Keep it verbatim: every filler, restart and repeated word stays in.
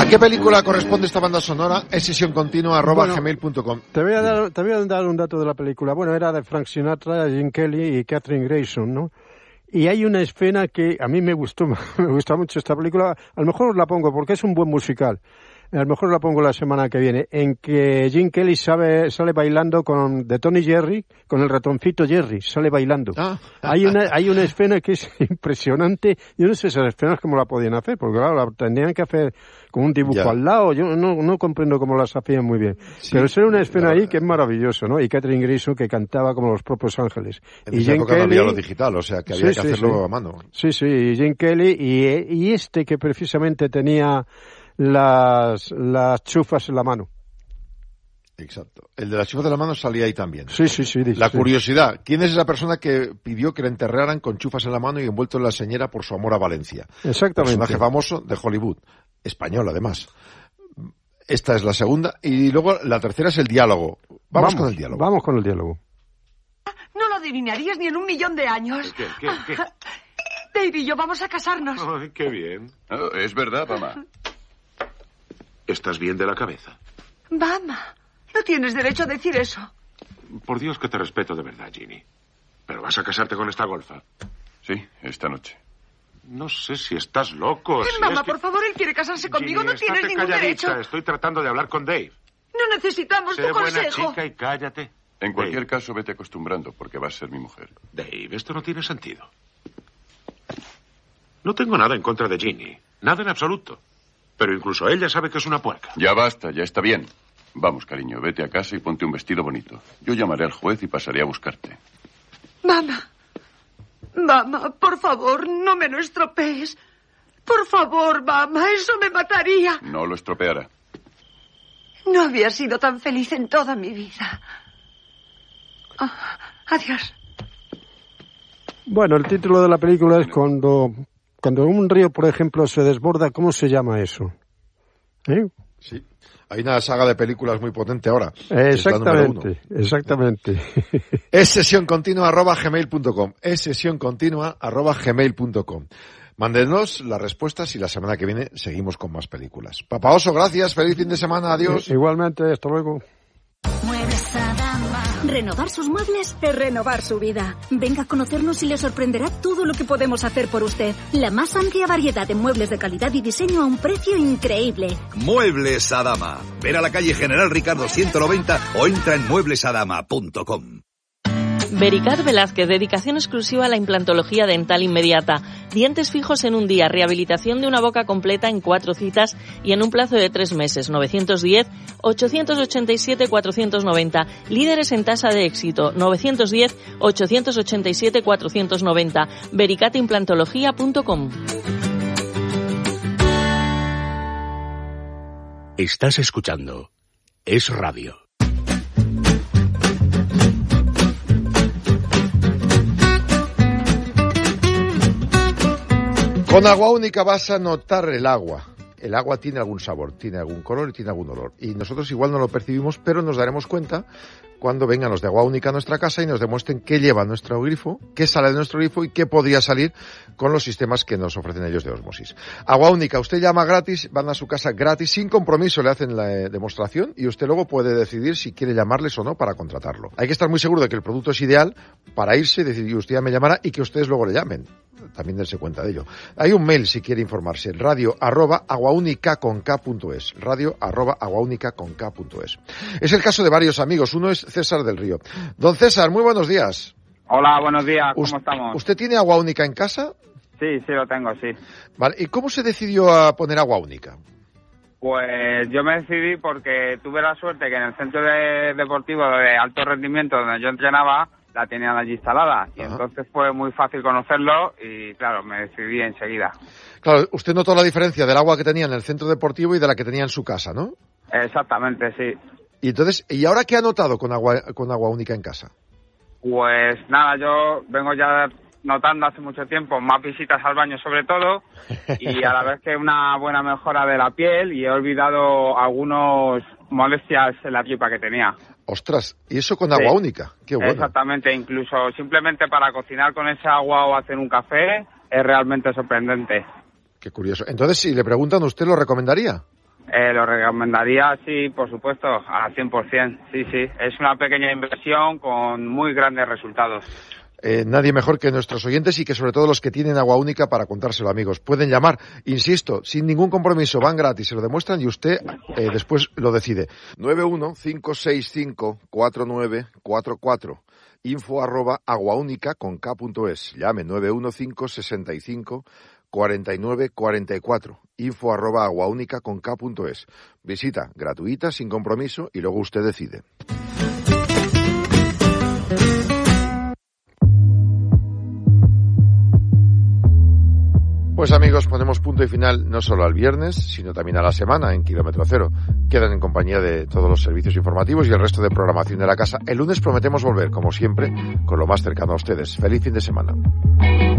qué película corresponde esta banda sonora? Es sesión continua arroba bueno, gmail punto com. Te voy, a dar, te voy a dar un dato de la película. Bueno, era de Frank Sinatra, Gene Kelly y Katherine Grayson, ¿no? Y hay una escena que a mí me gustó, me gusta mucho esta película. A lo mejor os la pongo porque es un buen musical. A lo mejor la pongo la semana que viene, en que Gene Kelly sabe, sale bailando con de Tony Jerry, con el ratoncito Jerry, sale bailando. Ah. Hay una hay una escena que es impresionante. Yo no sé esas escenas cómo la podían hacer, porque claro, la tendrían que hacer con un dibujo ya al lado. Yo no no comprendo cómo las hacían muy bien. Sí, pero es una escena ahí que es maravilloso, ¿no? Y Katherine Grayson que cantaba como los propios ángeles. En y esa Gene época Kelly, no había lo digital, o sea que había sí, que sí, hacerlo sí. a mano. Sí, sí, y Gene Kelly y, y este que precisamente tenía las las chufas en la mano. Exacto. El de las chufas de la mano salía ahí también. Sí, sí, sí. La sí. curiosidad. ¿Quién es esa persona que pidió que le enterraran con chufas en la mano y envuelto en la señera por su amor a Valencia? Exactamente. Personaje famoso de Hollywood. Español, además. Esta es la segunda. Y luego la tercera es el diálogo. Vamos, vamos con el diálogo. Vamos con el diálogo. No lo adivinarías ni en un millón de años. ¿Qué, qué, qué? Dave y yo vamos a casarnos. Ay, qué bien. Oh, es verdad, mamá. ¿Estás bien de la cabeza? Mamá, no tienes derecho a decir eso. Por Dios que te respeto de verdad, Ginny. ¿Pero vas a casarte con esta golfa? Sí, esta noche. No sé si estás loco. Eh, si mamá, es que... por favor, él quiere casarse conmigo. Ginny, no tienes ningún calladita. derecho. Estoy tratando de hablar con Dave. No necesitamos sé tu consejo. buena chica y cállate. En cualquier Dave. caso, vete acostumbrando porque vas a ser mi mujer. Dave, esto no tiene sentido. No tengo nada en contra de Ginny. Nada en absoluto. Pero incluso ella sabe que es una puerca. Ya basta, ya está bien. Vamos, cariño, vete a casa y ponte un vestido bonito. Yo llamaré al juez y pasaré a buscarte. Mamá, mamá, por favor, no me lo estropees. Por favor, mamá, eso me mataría. No lo estropeará. No había sido tan feliz en toda mi vida. Oh, adiós. Bueno, el título de la película es cuando... Cuando un río, por ejemplo, se desborda, ¿cómo se llama eso? ¿Eh? Sí. Hay una saga de películas muy potente ahora. Exactamente, es exactamente. Es sesión continua arroba gmail punto com. Es sesión continua arroba gmail punto com. Mándenos las respuestas y la semana que viene seguimos con más películas. Papa Oso, gracias. Feliz fin de semana. Adiós. Eh, igualmente, hasta luego. Muebles Adama. Renovar sus muebles es renovar su vida. Venga a conocernos y le sorprenderá todo lo que podemos hacer por usted. La más amplia variedad de muebles de calidad y diseño a un precio increíble. Muebles Adama. Ven a la calle General Ricardo ciento noventa o entra en muebles adama punto com. Vericat Velázquez, dedicación exclusiva a la implantología dental inmediata. Dientes fijos en un día, rehabilitación de una boca completa en cuatro citas y en un plazo de tres meses. novecientos diez, ochocientos ochenta y siete, cuatrocientos noventa. Líderes en tasa de éxito. novecientos diez, ochocientos ochenta y siete, cuatrocientos noventa. vericat implantología punto com. Estás escuchando Es Radio. Con Agua Única vas a notar el agua. El agua tiene algún sabor, tiene algún color y tiene algún olor. Y nosotros igual no lo percibimos, pero nos daremos cuenta cuando vengan los de Agua Única a nuestra casa y nos demuestren qué lleva nuestro grifo, qué sale de nuestro grifo y qué podría salir con los sistemas que nos ofrecen ellos de osmosis. Agua Única, usted llama gratis, van a su casa gratis, sin compromiso le hacen la eh, demostración y usted luego puede decidir si quiere llamarles o no para contratarlo. Hay que estar muy seguro de que el producto es ideal para irse, decir, usted ya me llamará y que ustedes luego le llamen. También darse cuenta de ello. Hay un mail si quiere informarse, radio arroba aguaunica con k punto es, radio arroba aguaunica con k punto es. Es el caso de varios amigos, uno es César del Río. Don César, muy buenos días. Hola, buenos días, ¿cómo Us- estamos? ¿Usted tiene agua única en casa? Sí, sí lo tengo, sí. Vale, ¿y cómo se decidió a poner agua única? Pues yo me decidí porque tuve la suerte que en el centro de- deportivo de alto rendimiento donde yo entrenaba, la tenían allí instalada. Y Ajá. entonces fue muy fácil conocerlo y, claro, me decidí enseguida. Claro, usted notó la diferencia del agua que tenía en el centro deportivo y de la que tenía en su casa, ¿no? Exactamente, sí. Y entonces, ¿y ahora qué ha notado con agua, con agua única en casa? Pues nada, yo vengo ya notando hace mucho tiempo más visitas al baño sobre todo y a la vez que una buena mejora de la piel y he olvidado algunos molestias en la tripa que tenía. Ostras, ¿y eso con agua Sí. única? Qué bueno. Exactamente, incluso simplemente para cocinar con esa agua o hacer un café es realmente sorprendente. Qué curioso. Entonces, si le preguntan, ¿usted lo recomendaría? Eh, lo recomendaría, sí, por supuesto, al cien por ciento. Sí, sí, es una pequeña inversión con muy grandes resultados. Eh, nadie mejor que nuestros oyentes y que sobre todo los que tienen agua única para contárselo, amigos. Pueden llamar, insisto, sin ningún compromiso, van gratis, se lo demuestran y usted eh, después lo decide. nueve uno cinco seis cinco cuatro nueve cuatro cuatro, info arroba aguaúnica con k punto es. Llame nueve uno cinco seis cinco cuarenta y nueve cuarenta y cuatro, info arroba aguaúnica con k punto es. Visita gratuita, sin compromiso, y luego usted decide. Pues amigos, ponemos punto y final no solo al viernes, sino también a la semana en Kilómetro Cero. Quedan en compañía de todos los servicios informativos y el resto de programación de la casa. El lunes prometemos volver, como siempre, con lo más cercano a ustedes. Feliz fin de semana.